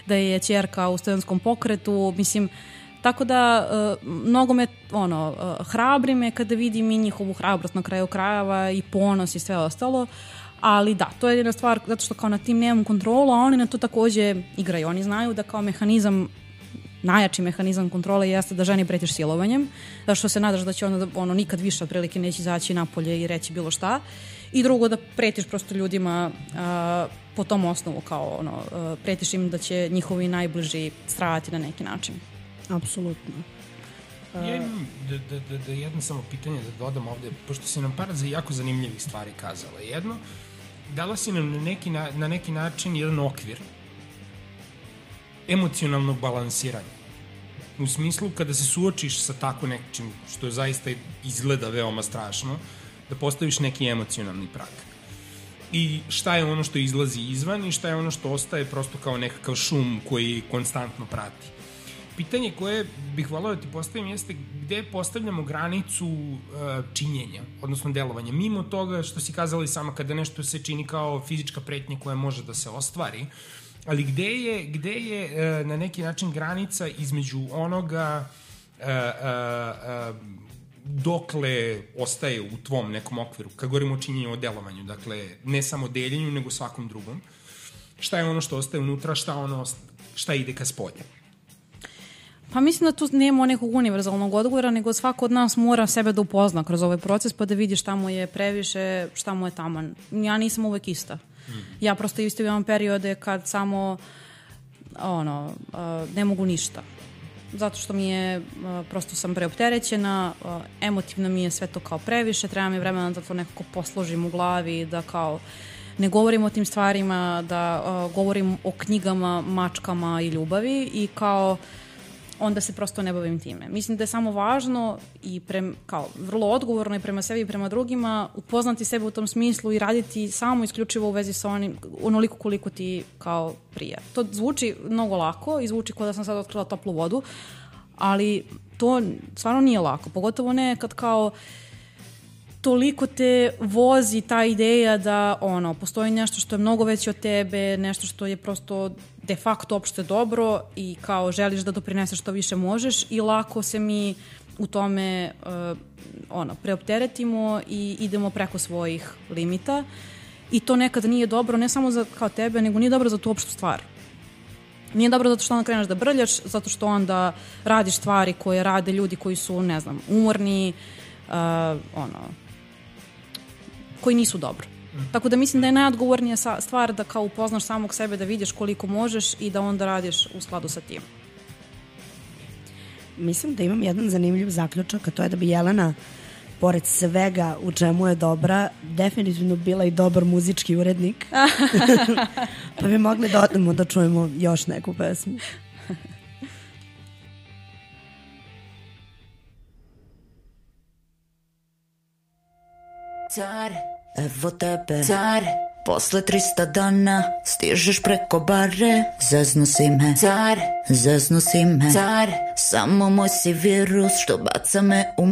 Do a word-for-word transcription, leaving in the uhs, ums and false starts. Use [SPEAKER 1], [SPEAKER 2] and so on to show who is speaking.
[SPEAKER 1] da je ćerka u studentskom pokretu, mislim, tako da uh, mnogo me ono, uh, hrabri me kada vidim i njihovu hrabrost na kraju krajeva i ponos i sve ostalo, ali da, to je jedna stvar zato što kao na tim nemam kontrolu, a oni na to takođe igraju, oni znaju da kao mehanizam, najjači mehanizam kontrole jeste da ženi pretiš silovanjem, zato što se nadaš da će ono, ono nikad više otprilike neće izaći napolje i reći bilo šta, i drugo da pretiš prosto ljudima uh, po tom osnovu, kao ono, uh, pretiš im da će njihovi najbliži stradati na neki način.
[SPEAKER 2] Apsolutno.
[SPEAKER 3] Uh, ja imam da, da, da, da jedno samo pitanje da dodam ovde, pošto si nam par za jako zanimljivih stvari kazala. Jedno, dala si nam na neki, na, na neki način jedan okvir emocionalnog balansiranja. U smislu kada se suočiš sa tako nečim što zaista izgleda veoma strašno, da postaviš neki emocionalni prag. I šta je ono što izlazi izvan i šta je ono što ostaje prosto kao nekakav šum koji konstantno prati. Pitanje koje bih volao da ti postavim jeste gde postavljamo granicu uh, činjenja, odnosno delovanja. Mimo toga što si kazala i sama kada nešto se čini kao fizička pretnja koja može da se ostvari, ali gde je, gde je uh, na neki način granica između onoga uh, uh, uh, dokle ostaje u tvom nekom okviru, kad govorimo o činjenju, o delovanju, dakle ne samo deljenju nego svakom drugom, šta je ono što ostaje unutra, šta, ono, šta ide ka spolje?
[SPEAKER 1] Pa mislim da tu nema nekog univerzalnog odgovora, nego svako od nas mora sebe da upozna kroz ovaj proces pa da vidi šta mu je previše, šta mu je taman. Ja nisam uvek ista. Mm. Ja prosto isto imam periode kad samo ono, uh, ne mogu ništa. Zato što mi je, uh, prosto sam preopterećena, uh, emotivno mi je sve to kao previše, treba mi vremena da to nekako posložim u glavi, da kao ne govorim o tim stvarima, da uh, govorim o knjigama, mačkama i ljubavi i kao onda se prosto ne bavim time. Mislim da je samo važno i pre, kao vrlo odgovorno i prema sebi i prema drugima upoznati sebe u tom smislu i raditi samo isključivo u vezi sa onim, onoliko koliko ti kao prija. To zvuči mnogo lako i zvuči kao da sam sad otkrila toplu vodu, ali to stvarno nije lako. Pogotovo ne kad kao toliko te vozi ta ideja da ono, postoji nešto što je mnogo veće od tebe, nešto što je prosto de facto opšte dobro i kao želiš da doprineseš što više možeš i lako se mi u tome uh, ono, preopteretimo i idemo preko svojih limita i to nekad nije dobro ne samo za kao tebe, nego nije dobro za tu opštu stvar. Nije dobro zato što onda kreneš da brljaš, zato što onda radiš stvari koje rade ljudi koji su, ne znam, umorni, uh, ono, koji nisu dobro. Tako da mislim da je najodgovornija stvar da kao upoznaš samog sebe, da vidiš koliko možeš i da onda radiš u skladu sa tim.
[SPEAKER 2] Mislim da imam jedan zanimljiv zaključak, a to je da bi Jelena, pored svega u čemu je dobra, definitivno bila i dobar muzički urednik. Pa bi mogli da odemo da čujemo još neku pesmu.
[SPEAKER 4] Car, evo tebe, car, posle trista dana stižeš preko bare, zeznu si me, car, zeznu si me, car, samo moj si virus što baca me u